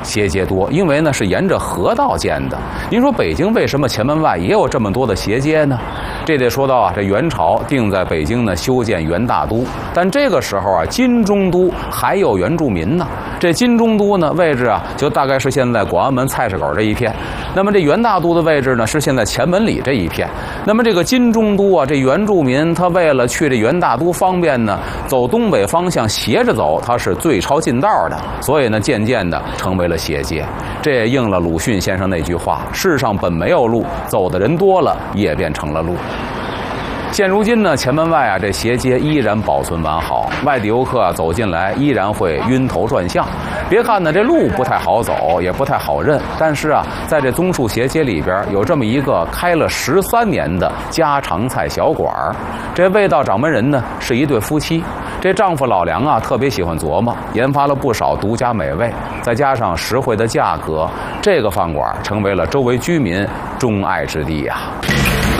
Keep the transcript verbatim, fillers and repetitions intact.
斜街多，因为呢是沿着河道建的。您说北京为什么前门外也有这么多的斜街呢？这得说到啊，这元朝定在北京呢修建元大都，但这个时候啊，金中都还有原住民呢。这金中都呢位置啊，就大概是现在广安门菜市口这一片。那么这元大都的位置呢，是现在前门里这一片。那么这个金中都啊，这原住民他为了去这元大都方便呢，走东北方向斜着走，他是最抄近道的，所以呢，渐渐的成为了斜街。这也应了鲁迅先生那句话：世上本没有路，走的人多了，也变成了路。现如今呢，前门外啊，这斜街依然保存完好，外地游客啊走进来依然会晕头转向。别看呢，这路不太好走，也不太好认，但是啊，在这棕树斜街里边有这么一个开了十三年的家常菜小馆儿。这味道掌门人呢是一对夫妻，这丈夫老梁啊特别喜欢琢磨，研发了不少独家美味，再加上实惠的价格，这个饭馆成为了周围居民钟爱之地呀。